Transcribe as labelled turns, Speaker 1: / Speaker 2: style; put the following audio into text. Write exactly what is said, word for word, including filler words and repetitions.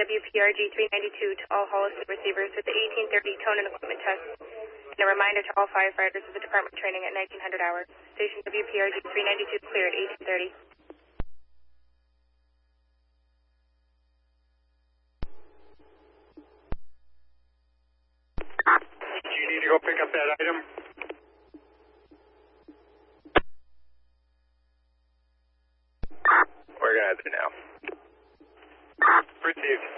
Speaker 1: W P R G three ninety-two to all Holliston receivers with the eighteen thirty tone and equipment test. And a reminder to all firefighters of the department training at nineteen hundred hours. Station W P R G three ninety-two clear at eighteen thirty.
Speaker 2: Do you need to go pick up that item? We're going to do now. Received.